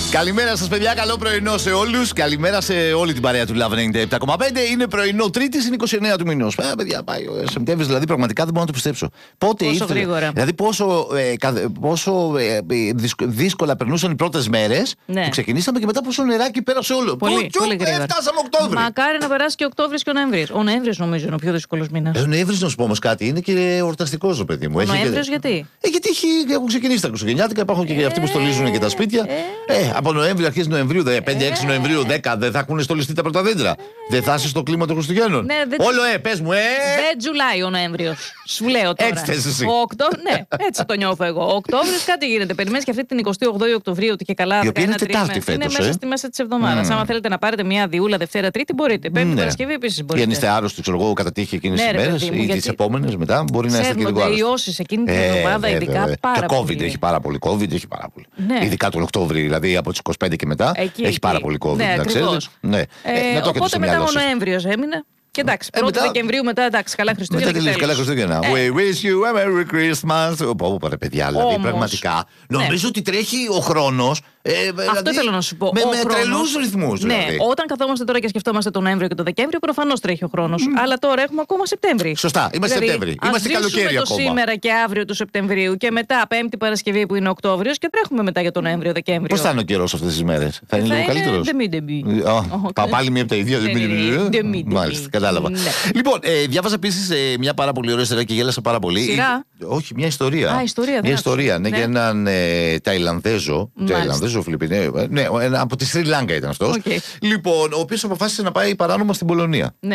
Καλημέρα σας, παιδιά. Καλό πρωινό σε όλους. Καλημέρα σε όλη την παρέα του Love 97,5. Είναι πρωινό Τρίτης, είναι 29 του μηνός. Παιδιά, πάει ο Σεπτέμβρης, δηλαδή πραγματικά δεν μπορώ να το πιστέψω. Πότε πόσο ήρθε. γρήγορα. Δηλαδή, πόσο δύσκολα περνούσαν οι πρώτες μέρες που ξεκινήσαμε και μετά πόσο νεράκι πέρασε όλο. Πολύ γρήγορα. Φτάσαμε Οκτώβρη. Μακάρι να περάσει και Οκτώβρης και ο Νοέμβρης. Ο Νοέμβρης νομίζω είναι ο πιο δύσκολος μήνας. Ο Νοέμβρης, να σου πω όμως κάτι, είναι και εορταστικός, το παιδί μου. Ο Νοέμβρης γιατί? Γιατί έχουν ξεκινήσει τα Χριστουγεννιάτικα, υπάρχουν και αυτοί που στολίζουν και τα σπίτια. Από Νοέμβρη, αρχές Νοεμβρίου, 5-6 Νοεμβρίου, 10, δεν θα έχουν στολιστεί τα πρώτα δέντρα. Δεν θα είσαι στο κλίμα των Χριστουγέννων. Όλο, πες μου, Δεν τζουλάει ο Νοέμβριος. Σου λέω τώρα. Έτσι θες εσύ. Ναι, έτσι το νιώθω εγώ. Ο Οκτώβρης κάτι γίνεται. Περιμένεις και αυτή την 28η Οκτωβρίου ότι και καλά. Η οποία είναι Τετάρτη φέτος. Είναι μέσα στη μέση της εβδομάδας. Άμα θέλετε να πάρετε μια διούλα Δευτέρα Τρίτη, μπορείτε. Πέμπτη Παρασκευή επίσης μπορείτε. Και αν είστε άρρωστοι, ξέρω εγώ, κατά τύχη εκείνες τις μέρες ή τις επόμενες μετά, μπορεί να είστε και λίγο άρρωστοι. Ιώσεις εκείνη την εβδομάδα, ειδικά πάρα πολύ. Και COVID έχει πάρα πολύ. Ειδικά τον Οκτώβρη, δηλαδή από τις 25 και μετά, έχει πάρα πολύ COVID. Ναι, ακριβώς. Οπότε μετά ο Νοέμβριος έμεινε. Και εντάξει, 1η Δεκεμβρίου μετά, εντάξει, καλά Χριστούγεννα. Μετά τελείως, καλά Χριστούγεννα. We wish you a Merry Christmas. Πω, παιδιά, δηλαδή πραγματικά. Νομίζω ότι τρέχει ο χρόνος. Αυτό θέλω να σου πω. Με τρελούς ρυθμούς. Ναι, όταν καθόμαστε τώρα και σκεφτόμαστε τον Νοέμβριο και τον Δεκέμβριο, προφανώς τρέχει ο χρόνος. Αλλά τώρα έχουμε ακόμα Σεπτέμβρη. Σωστά, είμαστε Σεπτέμβρη. Είμαστε καλοκαίρι ακόμα. Το σήμερα και αύριο του Σεπτεμβρίου και μετά Πέμπτη Παρασκευή που είναι Οκτώβριος και τρέχουμε μετά για τον Νοέμβριο-Δεκέμβριο. Πώς θα είναι ο καιρός αυτές τις μέρες? Θα είναι λίγο καλύτερος? Πάλι μία από τα ίδια. Μάλιστα, κατάλαβα. Λοιπόν, διάβαζα επίσης μια πάρα πολύ ωραία ιστορία και γέλασα πάρα πολύ. Σειρά? Όχι, μια ιστορία. Μια ιστορία, ναι, για έναν Ταϊλανδέζο, Φιλιππινέο. Ναι, από τη Σρι Λάγκα ήταν αυτός. Λοιπόν, ο οποίος αποφάσισε να πάει παράνομα στην Πολωνία. Ναι.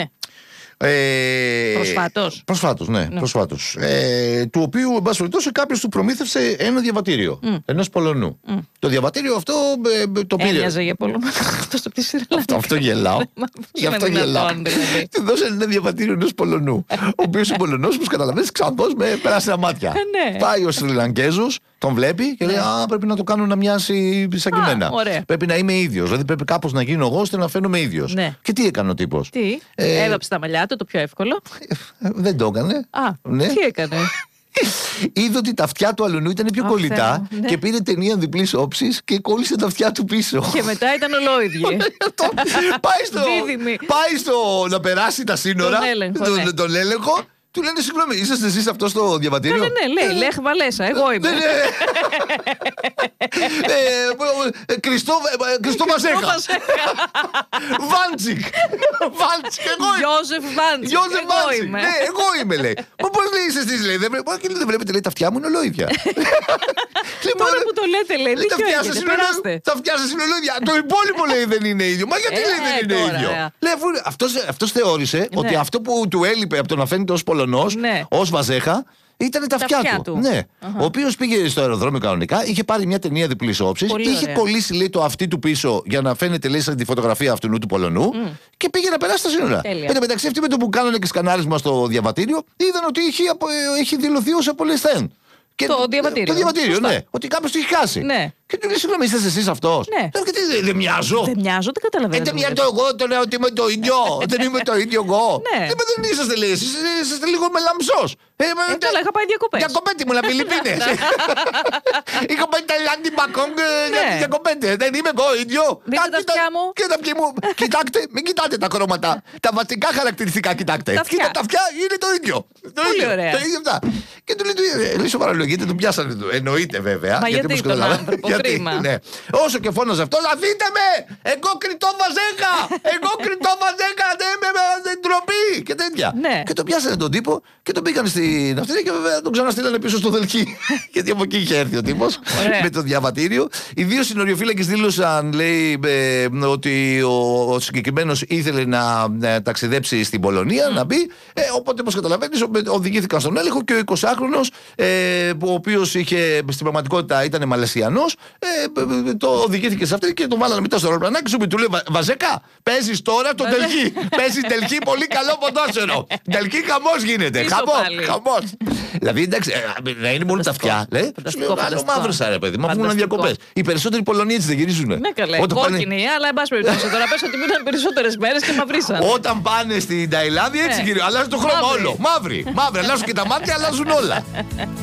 Προσφάτως, ναι. Του οποίου, εν πάση περιπτώσει, κάποιος του προμήθευσε ένα διαβατήριο ενός Πολωνού. Το διαβατήριο αυτό το πήρε. Έμοιαζε για Πολωνό. Αυτό γελάω. Γι' αυτό γελάω. Του δώσανε ένα διαβατήριο ενός Πολωνού. Ο οποίος ο Πολωνός, όπως καταλαβαίνεις, ξανθός με περάσινα μάτια. Πάει ο Σρι Λαγκέζος, τον βλέπει και λέει: πρέπει να το κάνω να μοιάσει σαν και εμένα. Πρέπει να είμαι ίδιος. Δηλαδή πρέπει κάπως να γίνω εγώ ώστε να φαίνομαι ίδιος. Και τι έκανε ο τύπος? Έδαψε τα μαλλιά του, το πιο εύκολο. Δεν το έκανε. Τι έκανε? Είδε ότι τα αυτιά του αλουνού ήταν πιο κολλητά και πήρε ταινία διπλής όψης και κόλλησε τα αυτιά του πίσω. Και μετά ήταν ολόιδιοι. Πάει στο να περάσει τα σύνορα, τον έλεγχο. Του λένε: συγγνώμη, είσαστε εσείς αυτό στο διαβατήριο? Ναι, λέει Λέχ Βαλέσα, εγώ είμαι. Κριστό Μαζέχα. Βάντσικ, εγώ είμαι. Γιώζεφ Βάντσικ. Ναι, εγώ είμαι, λέει. Μα πώς λέει είστε εσείς, λέει? Δεν βλέπετε, λέει, τα αυτιά μου είναι ολόιδια. Τώρα που το λέτε, λέει, δίκιο έχετε, περάστε. Τα αυτιά σας είναι ολόιδια. Το υπόλοιπο, λέει, δεν είναι ίδιο. Μα γιατί, λέει, δεν είναι ίδιο? Αυτός θεώρησε ότι αυτό που του έλειπε από το να φαίνεται ως Πολωνός, ως Βαζέχα, ήταν τα αυτιά του. Ναι. Ο οποίος πήγε στο αεροδρόμιο κανονικά, είχε πάρει μια ταινία διπλής όψης, είχε κολλήσει, λέει, το αυτί του πίσω για να φαίνεται, λέει, σαν τη φωτογραφία αυτού του Πολωνού και πήγε να περάσει τα σύνορα. Εν τω μεταξύ, αυτοί με το που κάνανε και σκανάρισμα στο διαβατήριο, είδαν ότι έχει δηλωθεί ως απολεσθέν. Το διαβατήριο. Το διαβατήριο, ναι. Ότι κάποιος το έχει χάσει. Ναι. Και του λέει: συγγνώμη, είστε εσείς αυτός? Ναι. Δεν μοιάζω. Δεν μοιάζω, δεν καταλαβαίνω. Δεν μοιάζω εγώ, το λέω ότι είμαι το ίδιο. Δεν είμαι το ίδιο εγώ. Δεν είσαστε, λέει, εσείς είσαστε λίγο μελαμψός. Καλά, είχα πάει διακοπές. Διακοπέτη μου, Φιλιππίνες. Είχα πάει Ταϊλάνδη, Μπακόγκ, διακοπέτε. Δεν είμαι εγώ ίδιο. Δείτε τα αυτιά μου. Και τα αυτιά μου. Κοιτάξτε, μην κοιτάτε τα χρώματα. Τα βασικά χαρακτηριστικά κοιτάξτε. Τα αυτιά είναι το ίδιο. Πολύ ωραία. Το ίδιο αυτά. Και του λέει: σοβαρολογείτε, τον πιάσανε. Εννοείται βέβαια. Μα γιατί τον άνθρωπο, κρίμα. Όσο και φώναζε αυτό, αφήστε με! Εγώ κριτό Βαζέκα! Εγώ κριτό Βαζέκα! Δεν ντροπή! Και τέτοια. Και τον πιάσανε τον τύπο και τον πήγαν στην αυτήν και βέβαια τον ξαναστήλανε πίσω στο Δελχή. Γιατί από εκεί είχε έρθει ο τύπος με το διαβατήριο. Οι δύο συνοριοφύλακες δήλωσαν, λέει, ότι ο συγκεκριμένος ήθελε να ταξιδέψει στην Πολωνία, να μπει. Οπότε, όπως καταλαβαίνεις, οδηγήθηκαν στον έλεγχο και ο 20χρονος, ο οποίος είχε στην πραγματικότητα ήταν Μαλαισιανός, το οδηγήθηκε σε αυτή και τον βάλανε μετά στο αεροπλανάκι σου. Του λέει: Βαζέκα, παίζεις τώρα το Δελχή. Παίζεις Δελχή, πολύ καλό ποδόσφαιρο. Δελχή, χαμός γίνεται. Χαμός. Δηλαδή, εντάξει, να είναι μόνο τα αυτιά. Μαύρεσα, ρε παιδί, μα βγουν διακοπές. Οι περισσότεροι Πολωνοί έτσι δεν γυρίζουνε. Ναι, καλέ. Κόκκινοι, αλλά εν πάση περιπτώσει. Τώρα πες ότι μείναν περισσότερες μέρες και μαυρίσαν. Όταν πάνε στην Ταϊλάνδη, έτσι γυρίζουν. Αλλάζει το χρώμα όλο. Μαύροι. Αλλάζουν και τα μάτια, αλλάζουν όλα.